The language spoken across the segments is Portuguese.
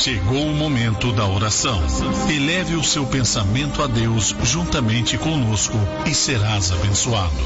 Chegou o momento da oração. Eleve o seu pensamento a Deus juntamente conosco e serás abençoado.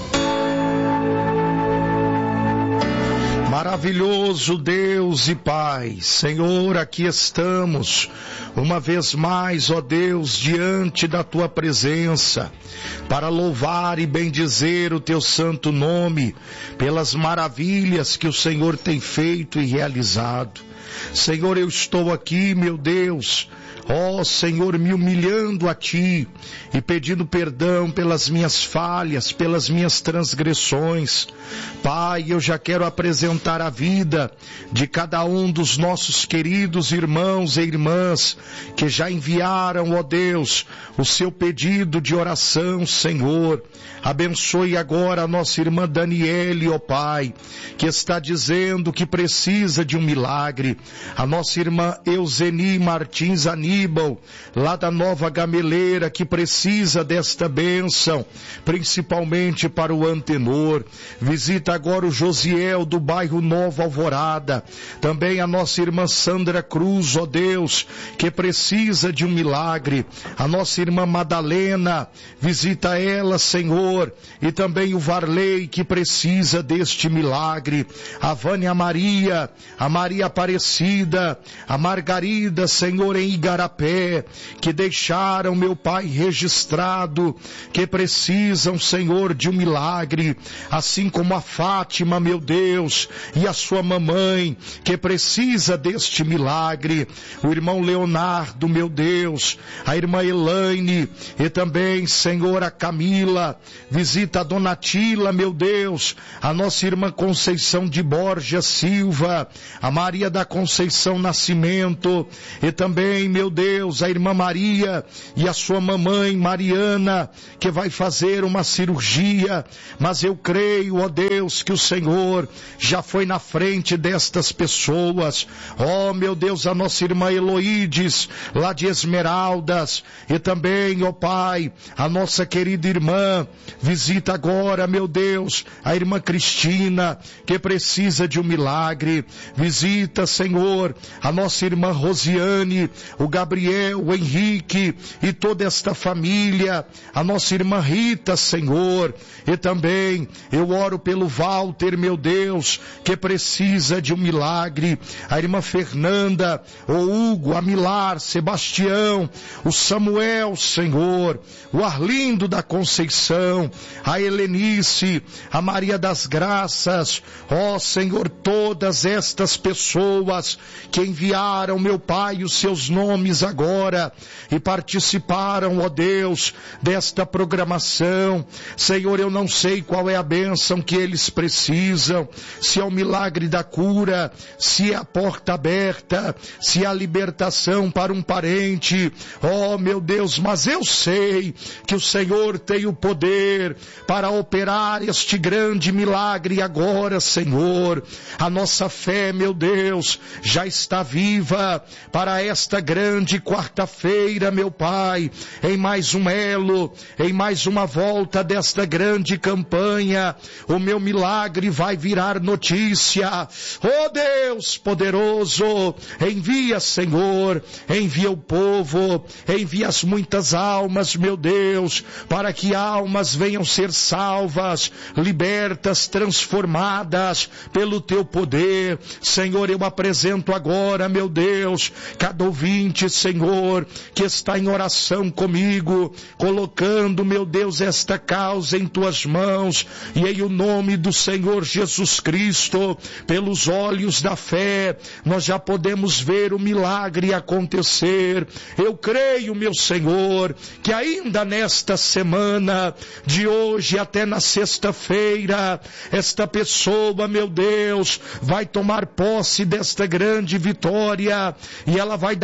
Maravilhoso Deus e Pai, Senhor, aqui estamos, uma vez mais, ó Deus, diante da Tua presença, para louvar e bendizer o Teu santo nome, pelas maravilhas que o Senhor tem feito e realizado. Senhor, eu estou aqui, meu Deus, ó Senhor, me humilhando a Ti e pedindo perdão pelas minhas falhas, pelas minhas transgressões. Pai, eu já quero apresentar a vida de cada um dos nossos queridos irmãos e irmãs que já enviaram, ó Deus, o seu pedido de oração, Senhor. Abençoe agora a nossa irmã Daniele, ó Pai, que está dizendo que precisa de um milagre. A nossa irmã Euseni Martins Aníbal, lá da Nova Gameleira, que precisa desta bênção, principalmente para o Antenor. Visita agora o Josiel do bairro Nova Alvorada. Também a nossa irmã Sandra Cruz, ó Deus, que precisa de um milagre. A nossa irmã Madalena, visita ela, Senhor. E também o Varley, que precisa deste milagre. A Vânia Maria, a Maria Aparecida, a Margarida, Senhor, em Igarapé, que deixaram, meu Pai, registrado, que precisam, Senhor, de um milagre, assim como a Fátima, meu Deus, e a sua mamãe, que precisa deste milagre, o irmão Leonardo, meu Deus, a irmã Elaine, e também, Senhor, a Camila. Visita a Dona Tila, meu Deus, a nossa irmã Conceição de Borja Silva, a Maria da Conceição Nascimento, e também, meu Deus, a irmã Maria e a sua mamãe Mariana, que vai fazer uma cirurgia, mas eu creio, ó Deus, que o Senhor já foi na frente destas pessoas. Ó, meu Deus, a nossa irmã Eloídes, lá de Esmeraldas, e também, ó Pai, a nossa querida irmã. Visita agora, meu Deus, a irmã Cristina, que precisa de um milagre. Visita, Senhor, a nossa irmã Rosiane, o Gabriel, o Henrique e toda esta família. A nossa irmã Rita, Senhor. E também eu oro pelo Walter, meu Deus, que precisa de um milagre. A irmã Fernanda, o Hugo, a Milar, Sebastião, o Samuel, Senhor, o Arlindo da Conceição, a Helenice, a Maria das Graças, ó Senhor, todas estas pessoas que enviaram, meu Pai, os seus nomes agora e participaram, ó Deus, desta programação. Senhor, eu não sei qual é a bênção que eles precisam, se é o milagre da cura, se é a porta aberta, se é a libertação para um parente, ó meu Deus, mas eu sei que o Senhor tem o poder para operar este grande milagre agora, Senhor. A nossa fé, meu Deus, já está viva para esta grande quarta-feira, meu Pai, em mais um elo, em mais uma volta desta grande campanha. O meu milagre vai virar notícia. Oh Deus poderoso, envia, Senhor, envia o povo, envia as muitas almas, meu Deus, para que almas venham ser salvas, libertas, transformadas pelo Teu poder. Senhor, eu apresento agora, meu Deus, cada ouvinte, Senhor, que está em oração comigo, colocando, meu Deus, esta causa em Tuas mãos, e em o nome do Senhor Jesus Cristo, pelos olhos da fé, nós já podemos ver o milagre acontecer. Eu creio, meu Senhor, que ainda nesta semana, de hoje até na sexta-feira, esta pessoa, meu Deus, vai tomar posse desta grande vitória, e ela vai dar um testemunho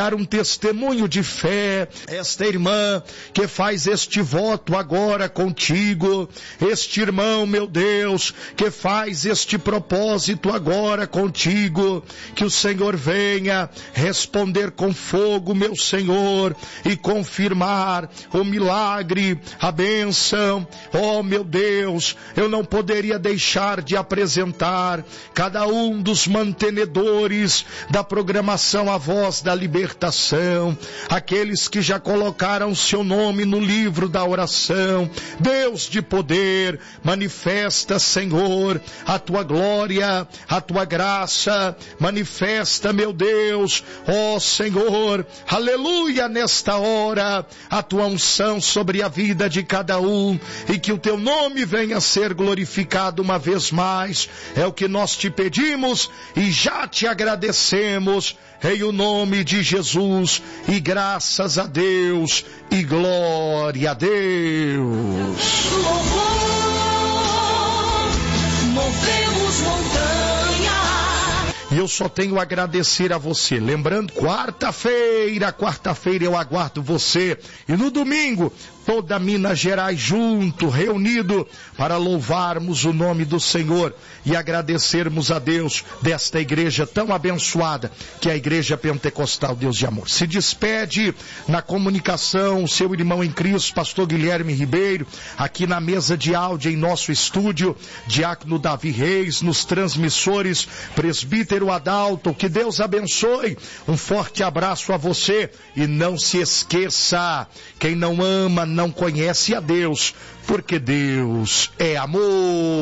testemunho de fé, esta irmã que faz este voto agora contigo, este irmão, meu Deus, que faz este propósito agora contigo, que o Senhor venha responder com fogo, meu Senhor, e confirmar o milagre, a bênção. Oh, meu Deus, eu não poderia deixar de apresentar cada um dos mantenedores da programação A Voz da Libertação, aqueles que já colocaram seu nome no livro da oração. Deus de poder, manifesta, Senhor, a tua glória, a tua graça, manifesta, meu Deus, ó Senhor, aleluia, nesta hora, a tua unção sobre a vida de cada um, e que o teu nome venha a ser glorificado uma vez mais. É o que nós te pedimos e já te agradecemos, em o nome de Jesus, e graças a Deus, e glória a Deus. Movemos montanha. E eu só tenho a agradecer a você. Lembrando, quarta-feira eu aguardo você. E no domingo, toda Minas Gerais junto, reunido, para louvarmos o nome do Senhor e agradecermos a Deus desta igreja tão abençoada, que é a Igreja Pentecostal Deus de Amor. Se despede na comunicação o seu irmão em Cristo, pastor Guilherme Ribeiro, aqui na mesa de áudio em nosso estúdio, diácono Davi Reis, nos transmissores, presbítero Adalto. Que Deus abençoe, um forte abraço a você, e não se esqueça, quem não ama não conhece a Deus, porque Deus é amor.